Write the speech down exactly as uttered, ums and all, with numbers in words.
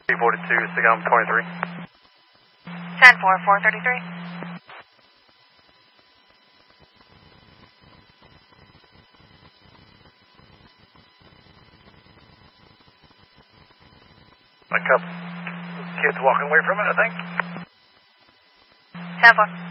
three forty-two, Sagam twenty-three. ten four, four thirty-three. A couple kids walking away from it, I think. ten four.